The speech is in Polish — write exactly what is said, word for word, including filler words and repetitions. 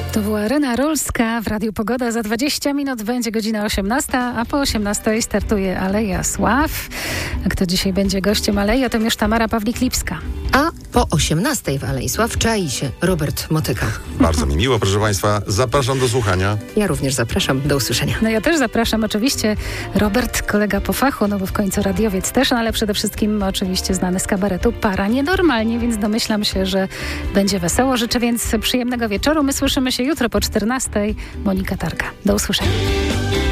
To była Rena Rolska w Radiu Pogoda. Za dwadzieścia minut będzie godzina osiemnasta, a po osiemnastej startuje Aleja Sław. A kto dzisiaj będzie gościem Alei, o tym już Tamara Pawlik-Lipska. A po osiemnastej w Alei Sław czai się Robert Motyka. Bardzo mi miło, proszę Państwa. Zapraszam do słuchania. Ja również zapraszam. Do usłyszenia. No ja też zapraszam. Oczywiście Robert, kolega po fachu, no bo w końcu radiowiec też, no ale przede wszystkim oczywiście znany z kabaretu Para Nienormalnie, więc domyślam się, że będzie wesoło. Życzę więc przyjemnego wieczoru. My słyszymy się jutro po czternastej. Monika Tarka. Do usłyszenia.